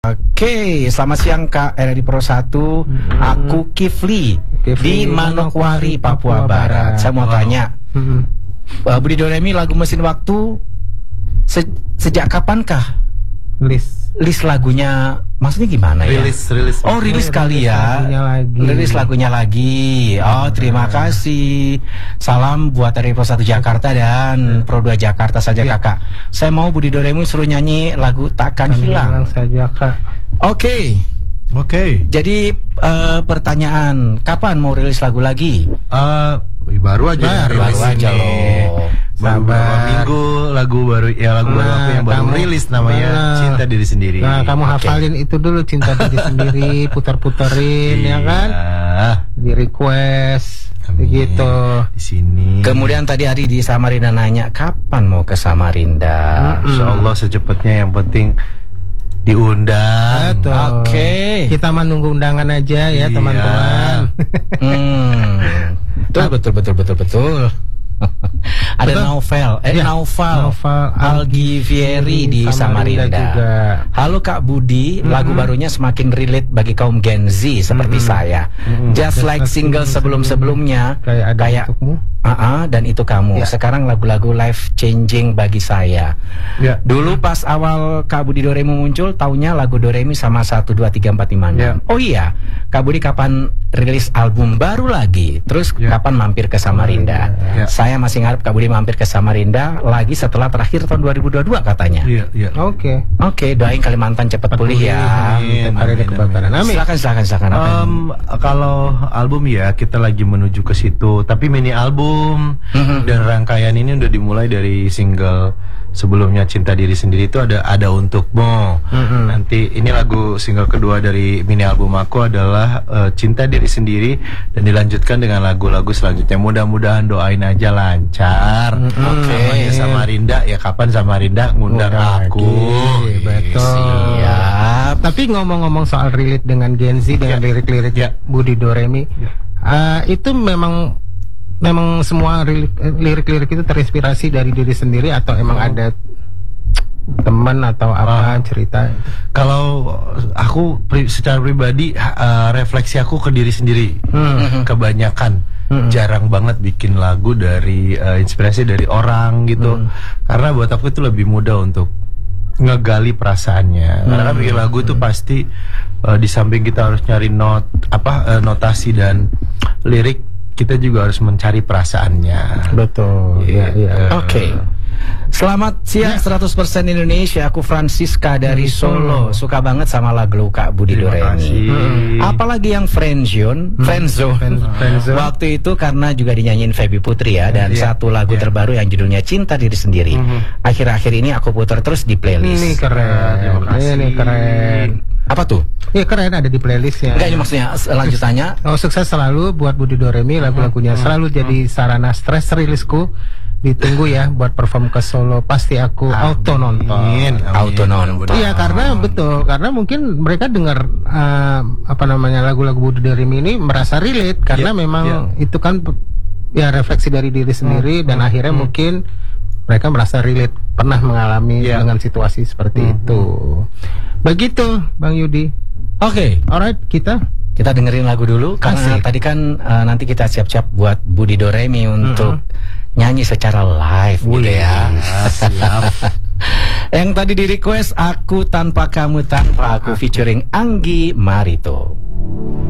Oke, selamat siang Kak RRI Pro 1. Aku Kifli di Manokwari, Papua Barat. Saya mau tanya, Budi Doremi lagu Mesin Waktu sejak kapankah list lagunya? Maksudnya gimana ya? Rilis. Oh, rilis kali ya. Rilis lagunya lagi. Oh, terima kasih. Salam buat RRI Pro 1 Jakarta dan Pro 2 Jakarta saja Kakak. Saya mau Budi Doremi suruh nyanyi lagu Takkan Hilang saja Kak. Oke. Jadi pertanyaan, kapan mau rilis lagu lagi? Baru aja loh. Baru beberapa minggu lagu baru aku yang baru rilis namanya Cinta Diri Sendiri. Nah, kamu hafalin itu dulu, Cinta Diri Sendiri, putar-putarin ya kan? Di request begitu di sini. Kemudian tadi Ari di Samarinda nanya kapan mau ke Samarinda. Insyaallah secepatnya, yang penting diundang. Oke. Kita menunggu undangan aja ya teman-teman. Betul. Ada Naufal Algivieri di Samarinda juga. Halo Kak Budi, lagu barunya semakin relate bagi kaum Gen Z seperti saya. Just like single sebelum-sebelumnya kayak dan itu kamu. Sekarang lagu-lagu life changing bagi saya. Dulu pas awal Kak Budi Doremi muncul, taunya lagu Doremi sama 1, 2, 3, 4, 5, 6. Oh iya, Kak Budi kapan rilis album baru lagi? Terus kapan mampir ke Samarinda? Saya masih ngarep Kak Budi mampir ke Samarinda lagi setelah terakhir tahun 2022 katanya. Oke, doain Kalimantan cepat pulih ya. Silakan. Kalau album ya kita lagi menuju ke situ, tapi mini album dan rangkaian ini udah dimulai dari single sebelumnya Cinta Diri Sendiri itu ada Untukmu. Nanti ini lagu single kedua dari mini album aku adalah Cinta Diri Sendiri, dan dilanjutkan dengan lagu-lagu selanjutnya. Mudah-mudahan doain aja lancar. Namanya Samarinda ya, kapan Samarinda ngundang aku? Betul. Siap. Tapi ngomong-ngomong soal relate dengan Gen Z, dengan lirik-lirik Budi Doremi, itu memang semua lirik-lirik itu terinspirasi dari diri sendiri atau emang ada teman atau apa cerita? Kalau aku secara pribadi refleksi aku ke diri sendiri. Kebanyakan jarang banget bikin lagu dari inspirasi dari orang gitu. Karena buat aku itu lebih mudah untuk ngegali perasaannya. Karena kan bikin lagu itu pasti di samping kita harus nyari notasi dan lirik, kita juga harus mencari perasaannya. Betul. Oke. Selamat siang 100% Indonesia. Aku Francisca dari Solo. Suka banget sama lagu Kak Budi Doremi. Apalagi yang Friendzone. Waktu itu karena juga dinyanyiin Feby Putri ya. Dan satu lagu terbaru yang judulnya Cinta Diri Sendiri. Akhir-akhir ini aku putar terus di playlist. Ini keren. Apa tuh? Ya keren, ada di playlist ya. Enggak, ini maksudnya lanjutannya. Sukses selalu buat Budi Doremi, lagu-lagunya selalu jadi sarana stres rilisku. Ditunggu ya buat perform ke Solo, pasti aku auto nonton. Iya, karena betul, karena mungkin mereka dengar lagu-lagu Budi Doremi ini merasa relate karena memang itu kan ya refleksi dari diri sendiri dan akhirnya mungkin mereka merasa relate, pernah mengalami dengan situasi seperti itu. Begitu Bang Yudi. Oke. Alright, kita dengerin lagu dulu karena tadi kan nanti kita siap-siap buat Budi Doremi untuk nyanyi secara live gitu ya. Yang tadi di request Aku Tanpa Kamu Tanpa Aku featuring Anggi Marito.